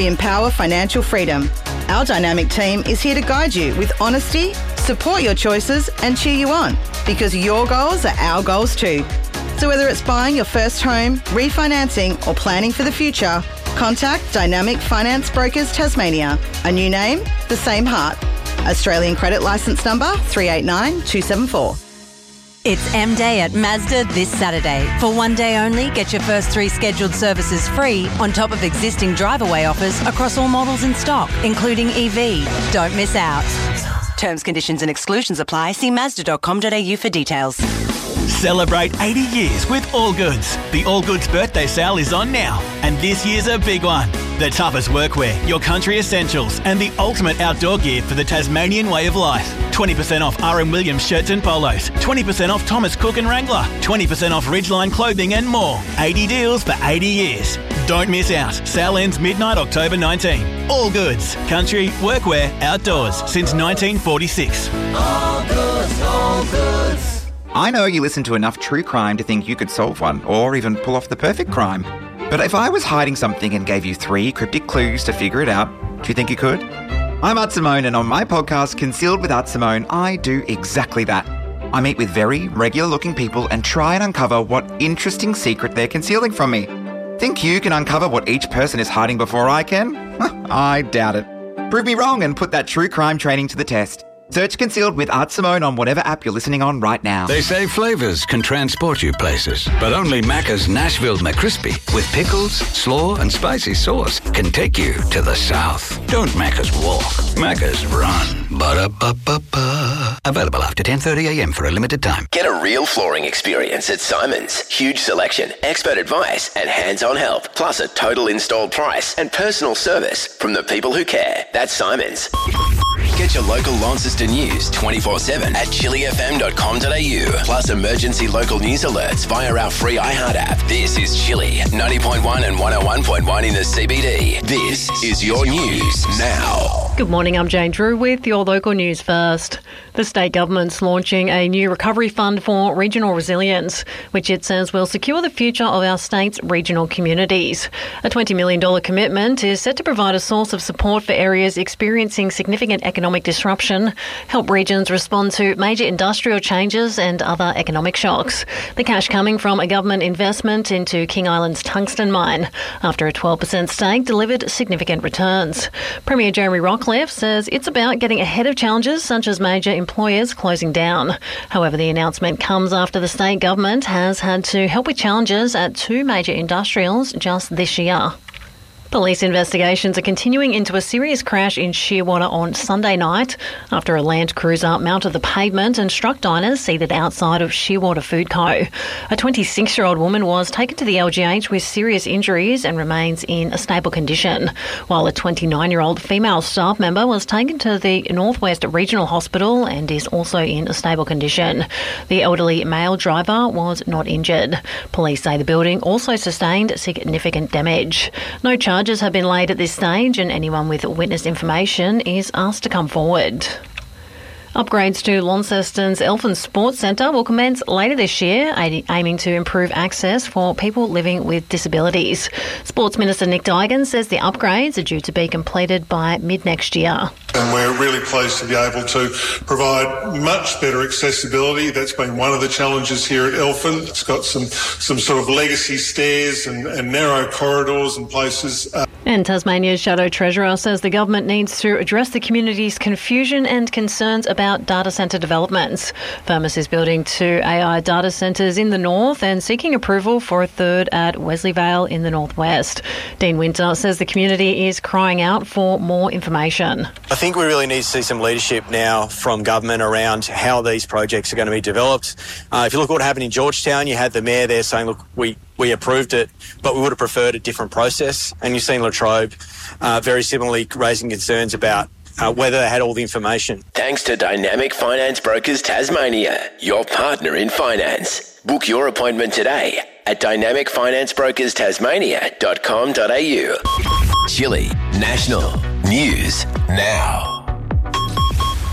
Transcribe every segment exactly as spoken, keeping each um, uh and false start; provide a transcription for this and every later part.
Empower financial freedom. Our dynamic team is here to guide you with honesty, support your choices and cheer you on, because your goals are our goals too. So whether it's buying your first home, refinancing or planning for the future, contact Dynamic Finance Brokers Tasmania. A new name, the same heart. Australian credit licence number three eight nine two seven four. It's M-Day at Mazda this Saturday. For one day only, get your first three scheduled services free on top of existing drive-away offers across all models in stock, including E V. Don't miss out. Terms, conditions and exclusions apply. See mazda dot com dot a u for details. Celebrate eighty years with All Goods. The All Goods birthday sale is on now, and this year's a big one. The toughest workwear, your country essentials, and the ultimate outdoor gear for the Tasmanian way of life. twenty percent off R M Williams shirts and polos, twenty percent off Thomas Cook and Wrangler, twenty percent off Ridgeline clothing and more. eighty deals for eighty years. Don't miss out. Sale ends midnight October nineteenth. All Goods. Country, workwear, outdoors since nineteen forty-six. All Goods, All Goods. I know you listen to enough true crime to think you could solve one, or even pull off the perfect crime. But if I was hiding something and gave you three cryptic clues to figure it out, do you think you could? I'm Art Simone, and on my podcast, Concealed with Art Simone, I do exactly that. I meet with very regular-looking people and try and uncover what interesting secret they're concealing from me. Think you can uncover what each person is hiding before I can? I doubt it. Prove me wrong and put that true crime training to the test. Search Concealed with Art Simone on whatever app you're listening on right now. They say flavours can transport you places, but only Macca's Nashville McCrispy with pickles, slaw and spicy sauce can take you to the south. Don't Macca's walk, Macca's run. Ba-da-ba-ba-ba. Available after ten thirty a m for a limited time. Get a real flooring experience at Simon's. Huge selection, expert advice and hands-on help, plus a total installed price and personal service from the people who care. That's Simon's. Get your local Launceston news twenty-four seven at chili f m dot com dot a u. Plus emergency local news alerts via our free iHeart app. This is Chili, ninety point one and one oh one point one in the C B D. This is your news now. Good morning, I'm Jane Drew with your local news first. The state government's launching a new recovery fund for regional resilience, which it says will secure the future of our state's regional communities. A twenty million dollars commitment is set to provide a source of support for areas experiencing significant economic disruption, help regions respond to major industrial changes and other economic shocks. The cash coming from a government investment into King Island's tungsten mine, after a twelve percent stake delivered significant returns. Premier Jeremy Rockcliffe says it's about getting ahead of challenges such as major employers closing down. However, the announcement comes after the state government has had to help with challenges at two major industrials just this year. Police investigations are continuing into a serious crash in Shearwater on Sunday night after a Land Cruiser mounted the pavement and struck diners seated outside of Shearwater Food Co. A twenty-six-year-old woman was taken to the L G H with serious injuries and remains in a stable condition, while a twenty-nine-year-old female staff member was taken to the Northwest Regional Hospital and is also in a stable condition. The elderly male driver was not injured. Police say the building also sustained significant damage. No charge Charges have been laid at this stage, and anyone with witness information is asked to come forward. Upgrades to Launceston's Elfin Sports Centre will commence later this year, aiming to improve access for people living with disabilities. Sports Minister Nick Dygan says the upgrades are due to be completed by mid-next year. And we're really pleased to be able to provide much better accessibility. That's been one of the challenges here at Elfin. It's got some, some sort of legacy stairs and, and narrow corridors and places. Uh, And Tasmania's Shadow Treasurer says the government needs to address the community's confusion and concerns about data centre developments. Firmus is building two A I data centres in the north and seeking approval for a third at Wesleyvale in the northwest. Dean Winter says the community is crying out for more information. I think we really need to see some leadership now from government around how these projects are going to be developed. Uh, if you look at what happened in Georgetown, you had the mayor there saying, look, we We approved it, but we would have preferred a different process. And you've seen Latrobe uh, very similarly raising concerns about uh, whether they had all the information. Thanks to Dynamic Finance Brokers Tasmania, your partner in finance. Book your appointment today at dynamic finance brokers tasmania dot com dot a u. Chili National News Now.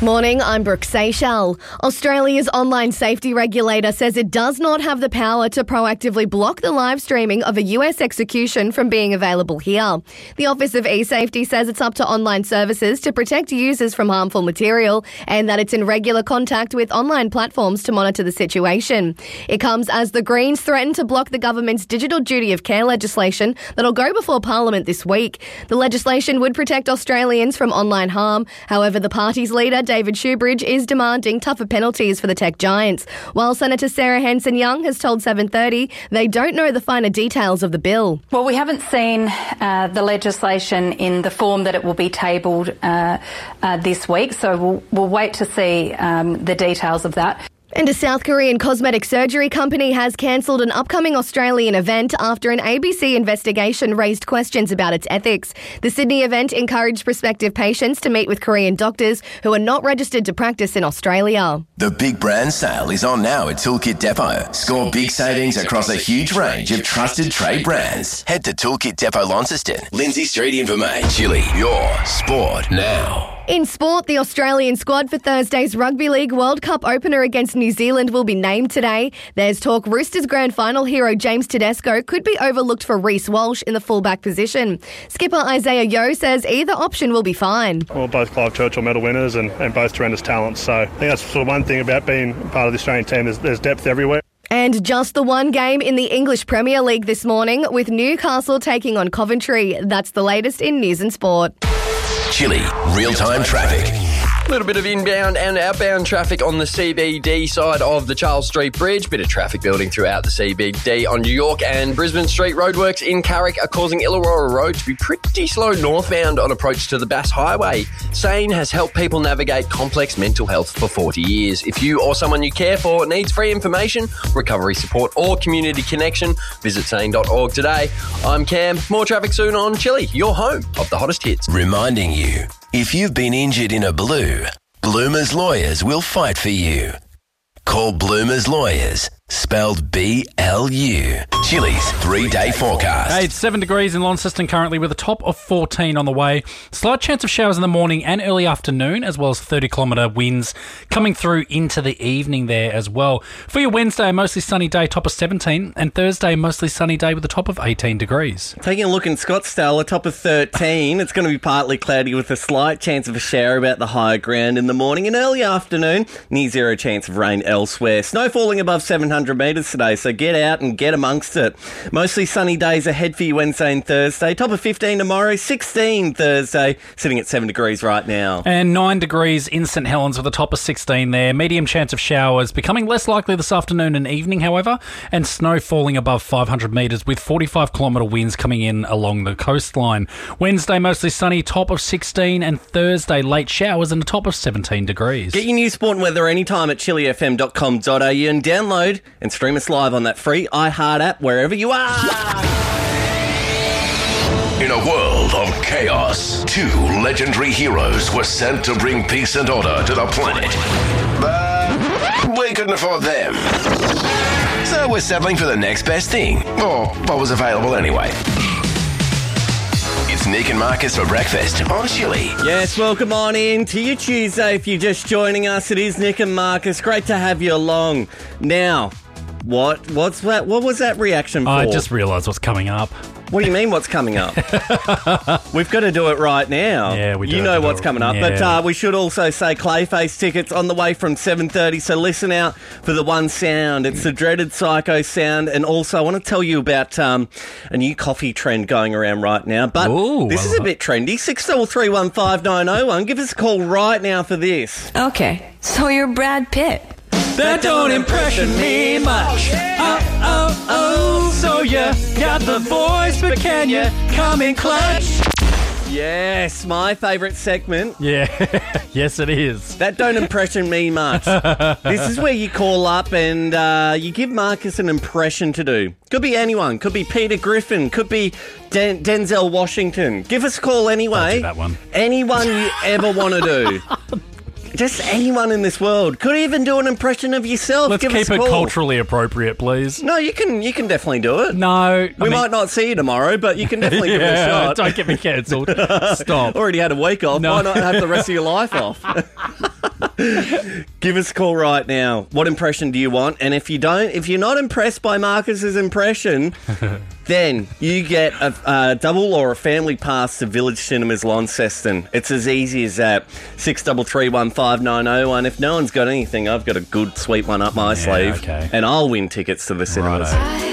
Morning, I'm Brooke Seychelles. Australia's online safety regulator says it does not have the power to proactively block the live streaming of a U S execution from being available here. The Office of eSafety says it's up to online services to protect users from harmful material and that it's in regular contact with online platforms to monitor the situation. It comes as the Greens threaten to block the government's digital duty of care legislation that'll go before Parliament this week. The legislation would protect Australians from online harm. However, the party's leader, David Shoebridge, is demanding tougher penalties for the tech giants, while Senator Sarah Hanson-Young has told seven thirty they don't know the finer details of the bill. Well, we haven't seen uh, the legislation in the form that it will be tabled uh, uh, this week, so we'll, we'll wait to see um, the details of that. And a South Korean cosmetic surgery company has cancelled an upcoming Australian event after an A B C investigation raised questions about its ethics. The Sydney event encouraged prospective patients to meet with Korean doctors who are not registered to practice in Australia. The big brand sale is on now at Toolkit Depot. Score big savings across a huge range of trusted trade brands. Head to Toolkit Depot Launceston, Lindsay Street in Vermain. Chili, your sport now. In sport, the Australian squad for Thursday's Rugby League World Cup opener against New Zealand will be named today. There's talk Roosters grand final hero James Tedesco could be overlooked for Reece Walsh in the fullback position. Skipper Isaiah Yeo says either option will be fine. Well, both Clive Churchill medal winners and, and both tremendous talents. So I think that's sort of one thing about being part of the Australian team. There's, there's depth everywhere. And just the one game in the English Premier League this morning with Newcastle taking on Coventry. That's the latest in news and sport. Chili, real-time traffic. A little bit of inbound and outbound traffic on the C B D side of the Charles Street Bridge. Bit of traffic building throughout the C B D on New York and Brisbane Street. Roadworks in Carrick are causing Illawarra Road to be pretty slow northbound on approach to the Bass Highway. SANE has helped people navigate complex mental health for forty years. If you or someone you care for needs free information, recovery support or community connection, visit sane dot org today. I'm Cam. More traffic soon on Chili, your home of the hottest hits. Reminding you, if you've been injured in a blue, Bloomer's Lawyers will fight for you. Call Bloomer's Lawyers, spelled B L U. Chili's three-day forecast. Hey, it's seven degrees in Launceston currently with a top of fourteen on the way. Slight chance of showers in the morning and early afternoon, as well as thirty kilometre winds coming through into the evening there as well. For your Wednesday, a mostly sunny day, top of seventeen, and Thursday, mostly sunny day with a top of eighteen degrees. Taking a look in Scottsdale, a top of thirteen. It's going to be partly cloudy with a slight chance of a shower about the higher ground in the morning and early afternoon. Near zero chance of rain elsewhere. Snow falling above seven hundred metres today, so get out and get amongst it. Mostly sunny days ahead for you Wednesday and Thursday. Top of fifteen tomorrow, sixteen Thursday, sitting at seven degrees right now. And nine degrees in St Helens with a top of sixteen there. Medium chance of showers, becoming less likely this afternoon and evening, however, and snow falling above five hundred metres with forty-five kilometre winds coming in along the coastline. Wednesday, mostly sunny, top of sixteen, and Thursday, late showers and a top of seventeen degrees. Get your news, sport and weather anytime at chili f m dot com dot a u and download and stream us live on that free iHeart app wherever you are. In a world of chaos, two legendary heroes were sent to bring peace and order to the planet. But we couldn't afford them. So we're settling for the next best thing, or what was available anyway. It's Nick and Marcus for breakfast on Chili. Yes, welcome on in to your Tuesday. If you're just joining us, it is Nick and Marcus. Great to have you along. Now, what what's that? What was that reaction for? I just realised what's coming up. What do you mean what's coming up? We've got to do it right now. Yeah, we do. You know what's coming up. Yeah. But uh, we should also say Clayface tickets on the way from seven thirty, so listen out for the one sound. It's the dreaded Psycho sound. And also I want to tell you about um, a new coffee trend going around right now. But Ooh, this is a bit trendy. six double three one five nine oh one. Give us a call right now for this. Okay, so you're Brad Pitt. That don't impression me much. Oh, oh, oh. So you got the voice, but can you come in clutch? Yes, my favourite segment. Yeah, yes it is. That don't impression me much. This is where you call up and uh, you give Marcus an impression to do. Could be anyone. Could be Peter Griffin. Could be Den- Denzel Washington. Give us a call anyway. I'll do that one. Anyone you ever want to do. Just anyone in this world. Could even do an impression of yourself. Let's Give keep us a it call. culturally appropriate, please. No, you can you can definitely do it. No. We I mean, might not see you tomorrow, but you can definitely yeah, give it a shot. Don't get me cancelled. Stop. Already had a week off. No. Why not have the rest of your life off? Give us a call right now. What impression do you want? And if you don't, if you're not impressed by Marcus's impression, then you get a, a double or a family pass to Village Cinemas Launceston. It's as easy as that. Six double three one five nine zero one. If no one's got anything, I've got a good sweet one up my Yeah, sleeve, okay. and I'll win tickets to the cinemas. Righto.